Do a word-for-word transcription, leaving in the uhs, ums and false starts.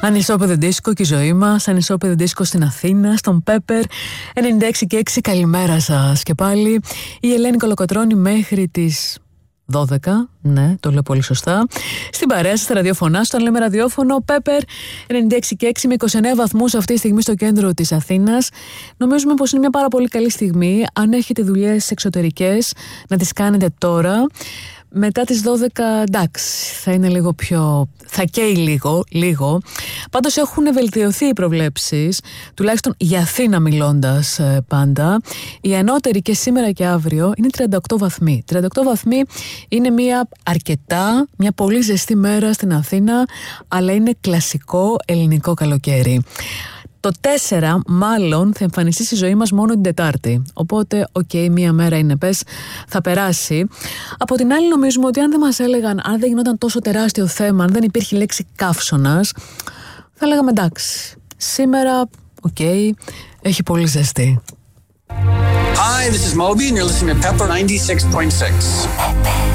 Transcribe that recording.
Ανισόπεδο δίσκο και η ζωή μας, ανισόπεδο δίσκο στην Αθήνα, στον Πέπερ ενενήντα έξι και έξι. Καλημέρα σας και πάλι. Η Ελένη Κολοκοτρώνη μέχρι τις δώδεκα, ναι, το λέω πολύ σωστά. Στην παρέα σας, στα ραδιοφωνά, όταν λέμε ραδιόφωνο, Πέπερ ενενήντα έξι και έξι με είκοσι εννέα βαθμούς αυτή τη στιγμή στο κέντρο της Αθήνας. Νομίζουμε πως είναι μια πάρα πολύ καλή στιγμή. Αν έχετε δουλειές εξωτερικές, να τις κάνετε τώρα. Μετά τις δώδεκα, εντάξει, θα είναι λίγο πιο... θα καίει λίγο, λίγο. Πάντως έχουν βελτιωθεί οι προβλέψεις, τουλάχιστον για Αθήνα μιλώντας ε, πάντα. Η ανώτερη και σήμερα και αύριο είναι τριάντα οκτώ βαθμοί. τριάντα οκτώ βαθμοί είναι μια αρκετά, μια πολύ ζεστή μέρα στην Αθήνα, αλλά είναι κλασικό ελληνικό καλοκαίρι. Το τέσσερα μάλλον θα εμφανιστεί στη ζωή μας μόνο την Τετάρτη. Οπότε, οκ, okay, μία μέρα είναι πες, θα περάσει. Από την άλλη νομίζουμε ότι αν δεν μας έλεγαν, αν δεν γινόταν τόσο τεράστιο θέμα, αν δεν υπήρχε η λέξη καύσωνας, θα λέγαμε εντάξει, σήμερα, οκ, okay, έχει πολύ ζεστή. Hi, this is Moby and you're listening to Pepper ninety-six point six.